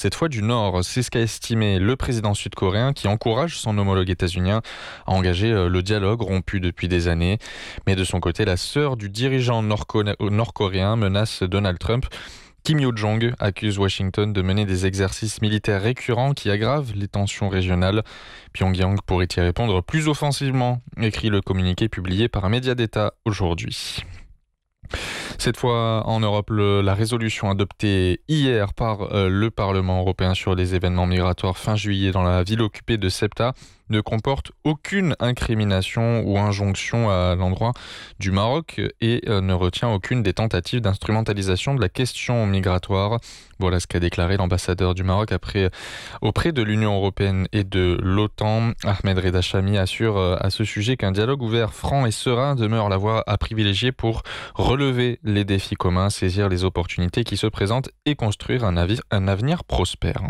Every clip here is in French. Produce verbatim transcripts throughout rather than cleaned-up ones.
cette fois du Nord. C'est ce qu'a estimé le président sud-coréen qui encourage son homologue états-unien à engager le dialogue rompu depuis des années. Mais de son côté, la sœur du dirigeant nord-coréen menace Donald Trump. Kim Yo-jong accuse Washington de mener des exercices militaires récurrents qui aggravent les tensions régionales. Pyongyang pourrait y répondre plus offensivement, écrit le communiqué publié par un média d'État aujourd'hui. Cette fois en Europe, le, la résolution adoptée hier par euh, le Parlement européen sur les événements migratoires fin juillet dans la ville occupée de Ceuta ne comporte aucune incrimination ou injonction à l'endroit du Maroc et euh, ne retient aucune des tentatives d'instrumentalisation de la question migratoire. Voilà ce qu'a déclaré l'ambassadeur du Maroc après, auprès de l'Union européenne et de l'OTAN. Ahmed Reda Chami assure euh, à ce sujet qu'un dialogue ouvert, franc et serein demeure la voie à privilégier pour relever les défis communs, saisir les opportunités qui se présentent et construire un, avi- un avenir prospère.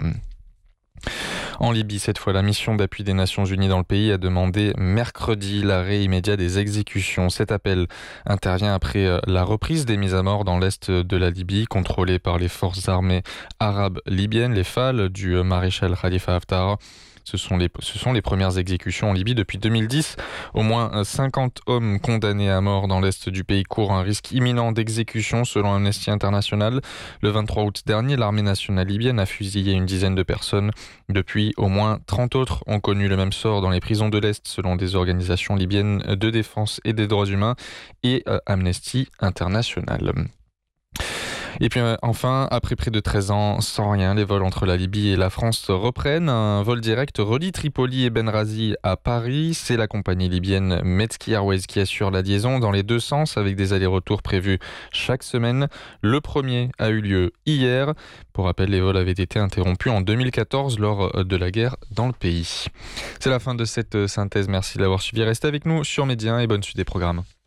En Libye, cette fois, la mission d'appui des Nations Unies dans le pays a demandé mercredi l'arrêt immédiat des exécutions. Cet appel intervient après la reprise des mises à mort dans l'est de la Libye, contrôlée par les forces armées arabes libyennes, les F A L du maréchal Khalifa Haftar. Ce sont, les, ce sont les premières exécutions en Libye depuis deux mille dix. Au moins cinquante hommes condamnés à mort dans l'est du pays courent un risque imminent d'exécution selon Amnesty International. Le vingt-trois août dernier, l'armée nationale libyenne a fusillé une dizaine de personnes. Depuis, au moins trente autres ont connu le même sort dans les prisons de l'Est selon des organisations libyennes de défense et des droits humains et euh, Amnesty International. Et puis euh, enfin, après près de treize ans sans rien, les vols entre la Libye et la France reprennent. Un vol direct relie Tripoli et Benghazi à Paris. C'est la compagnie libyenne Metski Airways qui assure la liaison dans les deux sens avec des allers-retours prévus chaque semaine. Le premier a eu lieu hier. Pour rappel, les vols avaient été interrompus en deux mille quatorze lors de la guerre dans le pays. C'est la fin de cette synthèse. Merci de l'avoir suivi. Restez avec nous sur Média et bonne suite des programmes.